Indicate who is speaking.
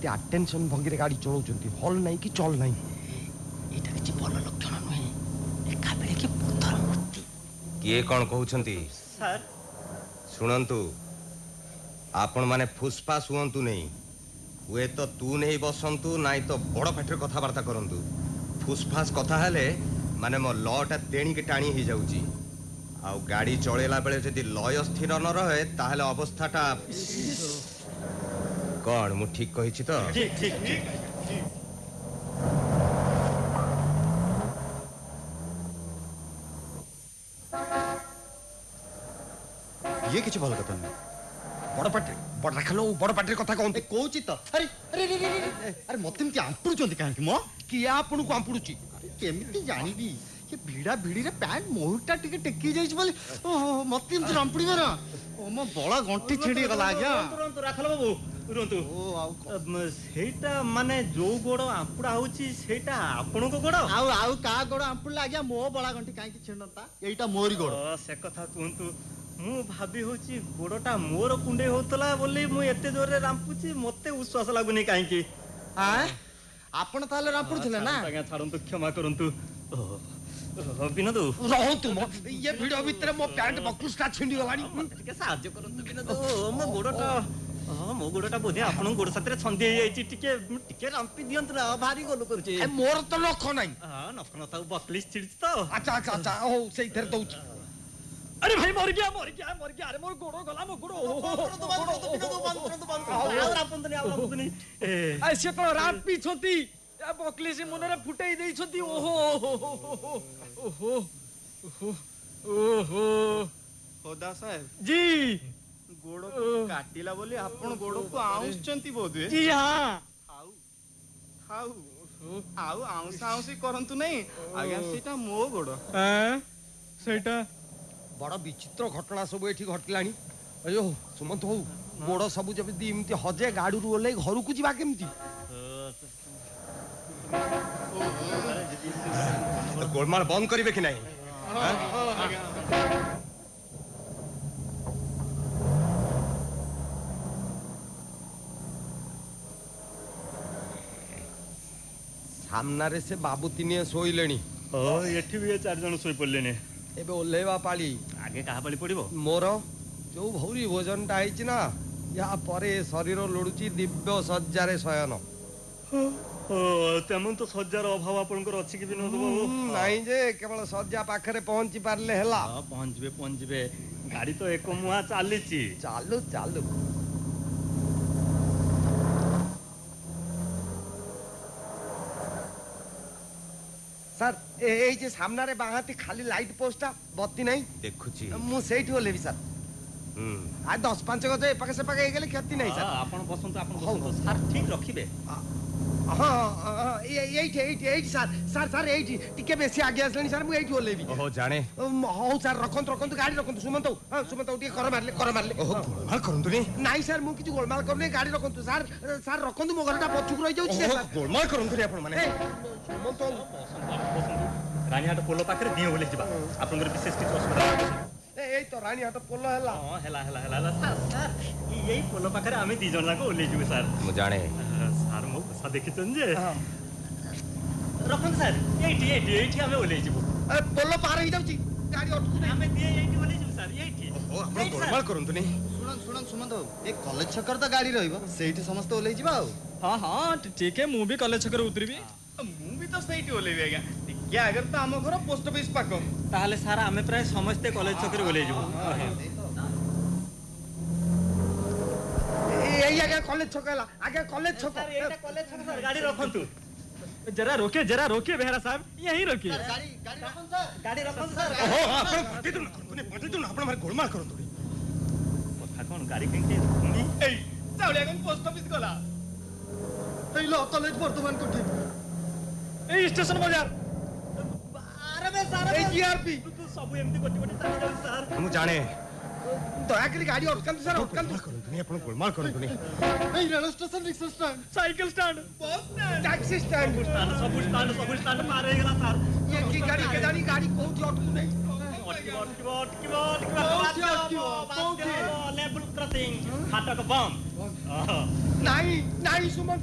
Speaker 1: एमती अटेंशन भंगी रे गाड़ी चलाउछंती हल नहीं कि चल नहीं
Speaker 2: एटा किछि भल लक्षण नुहे एका बेले कि बुद्धर मूर्ति
Speaker 1: किए कौन कहउछंती
Speaker 2: सर
Speaker 1: सुनंतु आपण माने फुसफास हुअंतु नहीं हुए तो तू नहीं बसंतु नाई तो बड़ पाटर कथबार्ता करंतु फुसफास कथा हेले माने मो लटा तेणी के टाणी ही जाउची आउ गाड़ी चलेला बेले जदि लय स्थिर न रहे ताहले अवस्थाटा कौन मु ठीक कहिछि तो
Speaker 2: ठीक ठीक ठीक
Speaker 1: ये किछि भल कथा नहीं बड़ रखलो बड़ पाटर कथा कहंते
Speaker 3: कहूची तो अरे अरे अरे अरे अरे मत एमती आंपुड़ुचंती काहे मो
Speaker 1: किया आपन को आंपुडुची
Speaker 3: केमिति जानिबी ये भिड़ा भिड़ी रे पैंट मोहुटा टिके टेकी जाइछ बोले ओ मत एमती रांपुड़ी बेरा ओ मो बळा गंठी छिड़ी गला आज्ञा
Speaker 2: तुरंत राखल बाबू तुरंत
Speaker 3: ओ आउ
Speaker 2: सेटा माने जो गोड़ आंपुड़ा होची सेटा आपन को गोड़
Speaker 3: आउ का गोड़ आंपुड़ला आज्ञा मो बळा गंठी काहे कि छिड़नता एटा मोरी गोड़
Speaker 2: से कथा कहंतु मु भाबी होची गोड़टा मोर कुंडे होतला बोली मु एते जोर रे रांपुची मते विश्वास लागुनी काहे कि
Speaker 3: हां आपण ताले रांपुड़ थिले ना
Speaker 2: आज्ञा छाड़ंतु क्षमा करंतु विनोद
Speaker 1: रहंतु मो ये भिड़ो भीतर मो पैंट बक्लुस्टा छिंडी गलानी
Speaker 2: टिके साहाय्य करंतु विनोद मो गोड़टा मो गोड़टा बोधे आपण गोड़ साथे छंदी हे जाईची टिके रांपी दियंत ना भारी गोल करचे
Speaker 1: मोर तो नख नाही
Speaker 2: हां नख न ताऊ बकलिस छिड़छ तो
Speaker 1: अच्छा अच्छा अच्छा ओ सेई थेर दउची
Speaker 2: अरे भाई मर गया अरे मोर गोड़ो गला मो गोड़ो और आपन तनी और तनी
Speaker 4: ऐसे को रात पी छोती या बकली से मुनरे फुटाई देई छोती ओहो ओहो ओहो
Speaker 3: होदा साहेब
Speaker 4: जी
Speaker 3: गोड़ो काटिला बोली आपण गोड़ो को आउंचंती बोधे
Speaker 4: जी हां
Speaker 3: खाऊ खाऊ आउ आउंसा आउंसी करंतु नहीं आज्ञा सेटा मो गोड़ो
Speaker 4: हां सेटा
Speaker 1: बड़ विचित्र घटना सब एठी घटलानी अयो सुमंत हो गोड़ सब जब इमती हजे गाड़ी रू ओले घर को जीवा केमती तो गोलमाल बंद करिवे कि नहीं सामना रे से बाबू तिनिए सोइलेनी
Speaker 2: एठी भी 4 जण सोई पड़लेने
Speaker 1: एबे ओल्लेवा पाली
Speaker 2: आगे कहा पाली पड़िबो
Speaker 1: मोर जो भौरी भोजन टा आइछि ना या परे शरीर लोडुची दिव्य सज्जारे शयन
Speaker 2: तेमन तो सज्जार अभाव आपनकर अछि कि विनोद बाबू
Speaker 1: नहीं जे केवल सज्जा पाखरे पहुंची पारले हेला
Speaker 2: पहुंचबे गाड़ी तो एक मुहा चालीची
Speaker 1: चालू चालू सर ए जे सामना रे बाहाती खाली लाइट पोस्टा बत्ती नहीं देखुची मु सेठी ओलेबी सर आ 10-5 गज ए पाके से पाके गेले क्षति नहीं सर
Speaker 2: आपण बसंत आपण सर ठीक रखिबे
Speaker 1: हाँ एट सर एट टिके बेसी आगे आसलानी सर मु एट ओलेबी ओहो जाने हो सर रखंत गाड़ी रखंत सुमंत टिके कर मारले ओहो गोलमाल करंतु नहीं सर मु किछु गोलमाल करने गाड़ी रखंत सर रखंतु मो घरटा पछुक रहि जाउछि सर गोलमाल करंतु आपण माने सुमंत
Speaker 2: रानीहाट पोलो पाखरे दियो बोले जिबा आपनकर विशेष किछु असुविधा
Speaker 1: ए तो रानीहाट पोलो हेला
Speaker 2: हेला सर यही पोलो पाखरे आमे दी जण जाको ओले जिबे सर
Speaker 1: मु जाने
Speaker 2: सर मो सा देखितन जे रखन सर एठी आमे ओले जिबो
Speaker 1: पोलो पार ही जाउछि गाड़ी अटकु नै
Speaker 2: आमे दिए एठी ओले जिबो सर एठी
Speaker 1: ओ आपण गोलमाल करंतु नै
Speaker 3: सुनन सुमंत ए कॉलेज छकर तो गाड़ी रहइबो सेठी समस्त ओले जिबा
Speaker 4: हां ठीक है मु भी कॉलेज छकर उतरबी
Speaker 3: मु भी तो सेठी ओलेबी आज्ञा टिके आगर तो हम घर पोस्ट ऑफिस पाको
Speaker 2: ताहले सर आमे प्राय समस्त कॉलेज छकर ओले जिबो
Speaker 1: ए आगे कॉलेज छकला आगे कॉलेज छक
Speaker 2: सर एटा कॉलेज छक सर गाड़ी रखंतु
Speaker 4: जरा रोके बेहरा साहब यहीं रोकिए
Speaker 3: गाड़ी रखन सर
Speaker 1: ओहो आपण पटी दु आपण मारे गोलमाल करंतु
Speaker 2: कथा कोन गाड़ी केंके तुमी
Speaker 3: ए चावले गन पोस्ट ऑफिस गला ए लो कॉलेज वर्तमान कोठी
Speaker 4: ए स्टेशन बाजार
Speaker 2: अरे बे सर
Speaker 1: ए जीआरपी
Speaker 2: तू सब एमती कोटी चली जाउ सर
Speaker 1: हम जाने दया करी गाड़ी अटकंतु सर अटकंतु करंतु नै आपण गोलमाल करंतु नै
Speaker 3: ए rail station rickshaw stand
Speaker 4: cycle stand
Speaker 3: bus stand
Speaker 1: taxi stand
Speaker 2: सब स्टैंड पार हो गला सर
Speaker 1: ये की गाड़ी के जानी गाड़ी कोठी अटकु नै
Speaker 2: लेवल क्रॉसिंग फाटक बम
Speaker 1: नहीं सुमन